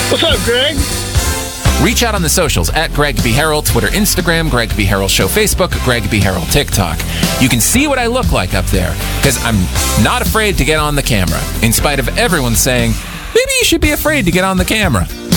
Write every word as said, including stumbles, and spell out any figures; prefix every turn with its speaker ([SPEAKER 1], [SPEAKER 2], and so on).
[SPEAKER 1] What's up, Greg?
[SPEAKER 2] Reach out on the socials at Greg B. Harrell, Twitter, Instagram, Greg B. Harrell Show, Facebook, Greg B. Harrell, TikTok. You can see what I look like up there, because I'm not afraid to get on the camera, in spite of everyone saying, maybe you should be afraid to get on the camera.